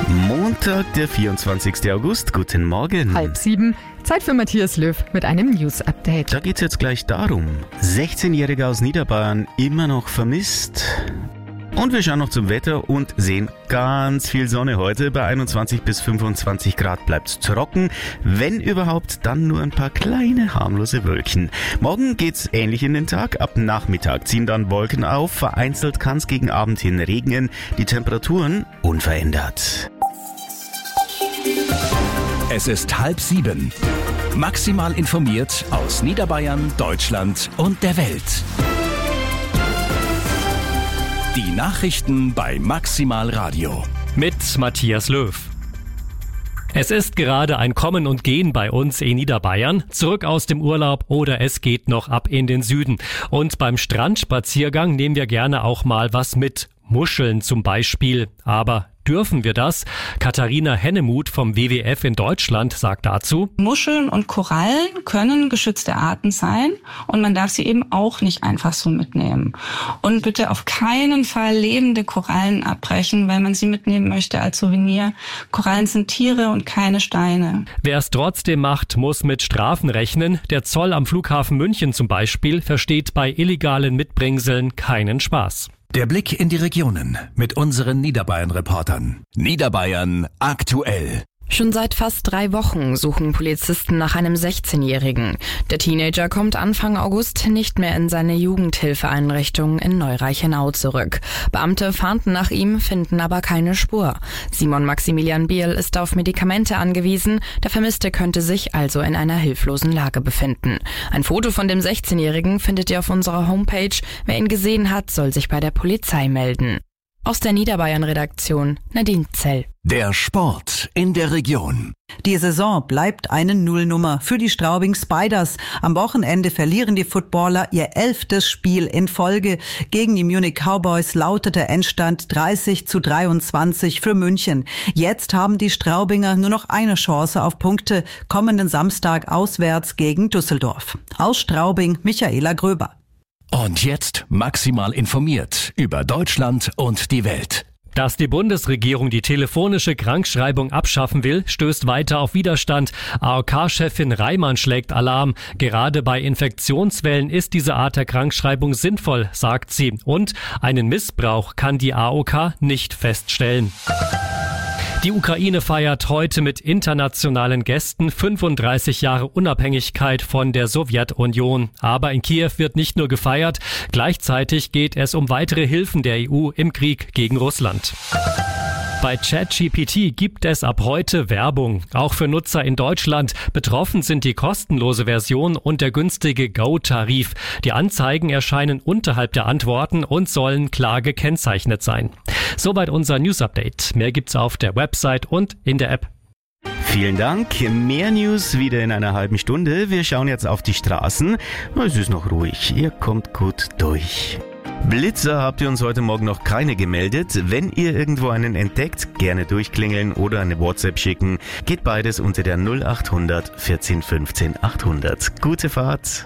Montag, der 24. August. Guten Morgen. 6:30. Zeit für Matthias Löw mit einem News-Update. Da geht's jetzt gleich darum. 16-Jähriger aus Niederbayern immer noch vermisst. Und wir schauen noch zum Wetter und sehen ganz viel Sonne heute. Bei 21 bis 25 Grad bleibt's trocken. Wenn überhaupt, dann nur ein paar kleine harmlose Wölkchen. Morgen geht's ähnlich in den Tag. Ab Nachmittag ziehen dann Wolken auf. Vereinzelt kann's gegen Abend hin regnen. Die Temperaturen unverändert. Es ist 6:30. Maximal informiert aus Niederbayern, Deutschland und der Welt. Die Nachrichten bei Maximal Radio. Mit Matthias Löw. Es ist gerade ein Kommen und Gehen bei uns in Niederbayern, zurück aus dem Urlaub oder es geht noch ab in den Süden. Und beim Strandspaziergang nehmen wir gerne auch mal was mit. Muscheln zum Beispiel. Aber dürfen wir das? Katharina Hennemuth vom WWF in Deutschland sagt dazu: Muscheln und Korallen können geschützte Arten sein und man darf sie eben auch nicht einfach so mitnehmen. Und bitte auf keinen Fall lebende Korallen abbrechen, weil man sie mitnehmen möchte als Souvenir. Korallen sind Tiere und keine Steine. Wer es trotzdem macht, muss mit Strafen rechnen. Der Zoll am Flughafen München zum Beispiel versteht bei illegalen Mitbringseln keinen Spaß. Der Blick in die Regionen mit unseren Niederbayern-Reportern. Niederbayern aktuell. Schon seit fast 3 Wochen suchen Polizisten nach einem 16-Jährigen. Der Teenager kommt Anfang August nicht mehr in seine Jugendhilfeeinrichtung in Neureichenau zurück. Beamte fahnden nach ihm, finden aber keine Spur. Simon Maximilian Biel ist auf Medikamente angewiesen. Der Vermisste könnte sich also in einer hilflosen Lage befinden. Ein Foto von dem 16-Jährigen findet ihr auf unserer Homepage. Wer ihn gesehen hat, soll sich bei der Polizei melden. Aus der Niederbayern-Redaktion Nadine Zell. Der Sport in der Region. Die Saison bleibt eine Nullnummer für die Straubing Spiders. Am Wochenende verlieren die Footballer ihr 11. Spiel in Folge. Gegen die Munich Cowboys lautete Endstand 30:23 für München. Jetzt haben die Straubinger nur noch eine Chance auf Punkte. Kommenden Samstag auswärts gegen Düsseldorf. Aus Straubing, Michaela Gröber. Und jetzt maximal informiert über Deutschland und die Welt. Dass die Bundesregierung die telefonische Krankschreibung abschaffen will, stößt weiter auf Widerstand. AOK-Chefin Reimann schlägt Alarm. Gerade bei Infektionswellen ist diese Art der Krankschreibung sinnvoll, sagt sie. Und einen Missbrauch kann die AOK nicht feststellen. Die Ukraine feiert heute mit internationalen Gästen 35 Jahre Unabhängigkeit von der Sowjetunion. Aber in Kiew wird nicht nur gefeiert, gleichzeitig geht es um weitere Hilfen der EU im Krieg gegen Russland. Bei ChatGPT gibt es ab heute Werbung, auch für Nutzer in Deutschland. Betroffen sind die kostenlose Version und der günstige Go-Tarif. Die Anzeigen erscheinen unterhalb der Antworten und sollen klar gekennzeichnet sein. Soweit unser News-Update. Mehr gibt's auf der Website und in der App. Vielen Dank. Mehr News wieder in einer halben Stunde. Wir schauen jetzt auf die Straßen. Es ist noch ruhig. Ihr kommt gut durch. Blitzer habt ihr uns heute Morgen noch keine gemeldet. Wenn ihr irgendwo einen entdeckt, gerne durchklingeln oder eine WhatsApp schicken. Geht beides unter der 0800 14 15 800. Gute Fahrt.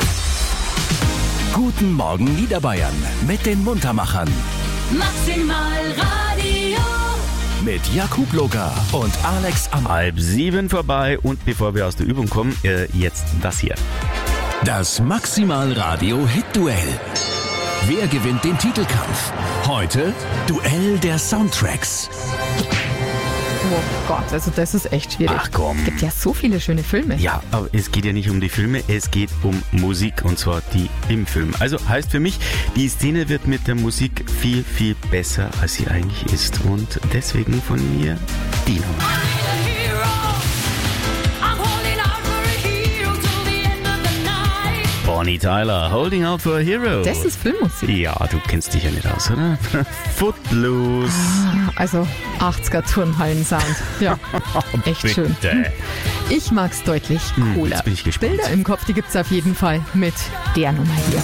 Guten Morgen Niederbayern mit den Muntermachern. Maximal Radio. Mit Jakub Loga und Alex Ammer. 6:30 vorbei und bevor wir aus der Übung kommen, jetzt das hier. Das Maximal Radio Hit-Duell. Wer gewinnt den Titelkampf? Heute Duell der Soundtracks. Oh Gott, also das ist echt schwierig. Ach komm. Es gibt ja so viele schöne Filme. Ja, aber es geht ja nicht um die Filme, es geht um Musik und zwar die im Film. Also heißt für mich, die Szene wird mit der Musik viel, viel besser, als sie eigentlich ist. Und deswegen von mir die Nummer. Bonnie Tyler, Holding Out for a Hero. Das ist Filmmusik. Ja, du kennst dich ja nicht aus, oder? Footloose. Also 80er-Turnhallen-Sound. Ja, echt schön. Ich mag's deutlich cooler. Jetzt bin ich gespannt. Bilder im Kopf, die gibt's auf jeden Fall mit der Nummer hier.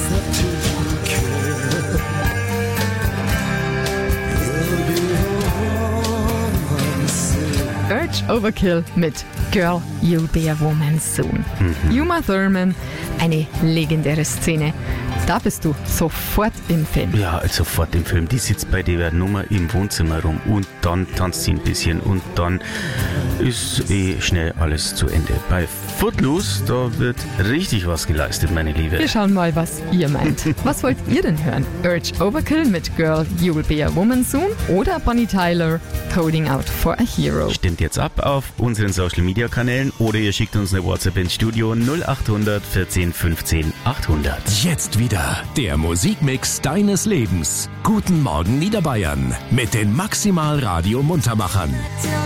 Urge Overkill mit Girl, You'll Be a Woman Soon. Uma Thurman, eine legendäre Szene. Da bist du sofort im Film. Ja, also sofort im Film. Die sitzt bei der Nummer im Wohnzimmer rum und dann tanzt sie ein bisschen und dann ist schnell alles zu Ende. Bei Footloose, da wird richtig was geleistet, meine Liebe. Wir schauen mal, was ihr meint. Was wollt ihr denn hören? Urge Overkill mit Girl, You Will Be a Woman Soon oder Bonnie Tyler, Holding Out for a Hero? Stimmt jetzt ab auf unseren Social Media Kanälen oder ihr schickt uns eine WhatsApp ins Studio 0800 14 15 800. Jetzt wieder der Musikmix deines Lebens. Guten Morgen Niederbayern mit den Maximal Radio Muntermachern.